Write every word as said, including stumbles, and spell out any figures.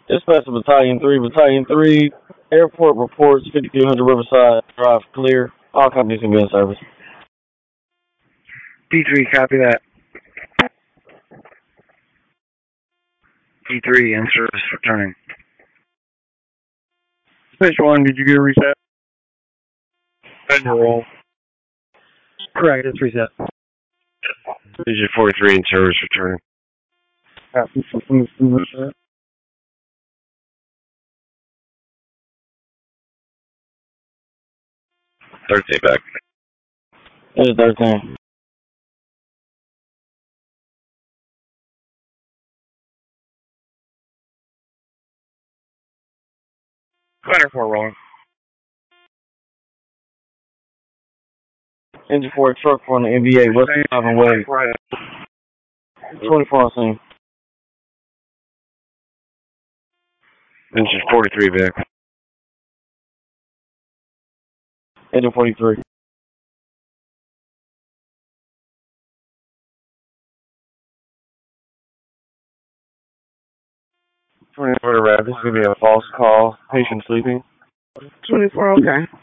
Dispatch to Battalion three. Battalion three, airport reports fifty-two hundred Riverside Drive clear. All companies can be in service. D three, copy that. D three, in service, returning. Stage one, did you get a reset? And roll. Correct, it's reset. Vision forty-three, in service, returning. Copy, system is in reset. thirteen back. It is thirteen. Glider four rolling. Engine four truck on the N B A West Seven Way. twenty-four on scene. Engine forty-three back. Engine forty-three. twenty-four to Rapid, this is going to be a false call. Patient sleeping. twenty-four, okay.